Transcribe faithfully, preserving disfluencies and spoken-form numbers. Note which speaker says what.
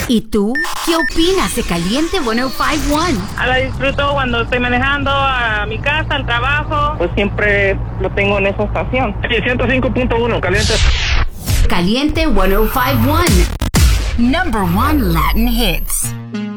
Speaker 1: ¿Y tú? ¿Qué opinas de Caliente ciento cinco punto uno?
Speaker 2: A la disfruto cuando estoy manejando a mi casa, al trabajo. Pues siempre lo tengo en esa estación.
Speaker 3: ciento cinco punto uno, Caliente.
Speaker 1: Caliente ciento cinco punto uno. Number one Latin hits.